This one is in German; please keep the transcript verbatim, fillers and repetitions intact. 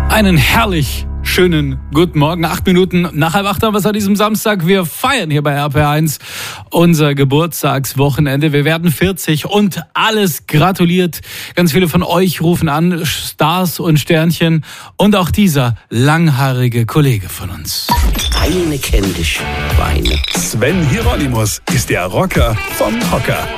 Einen herrlich schönen guten Morgen. Acht Minuten nach halb acht haben wir es an diesem Samstag. Wir feiern hier bei R P eins unser Geburtstagswochenende. Wir werden vierzig und alles gratuliert. Ganz viele von euch rufen an, Stars und Sternchen. Und auch dieser langhaarige Kollege von uns. Eine kennt dich, Weine. Sven Hieronymus ist der Rocker vom Hocker.